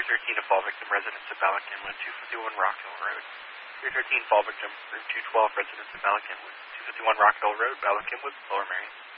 313 to fall victim, residents of Bala Cynwyd, 251 Rock Hill Road. 313 fall victim, room 212, residents of Bala Cynwyd, 251 Rock Hill Road, Bala Cynwyd, Lower Merion.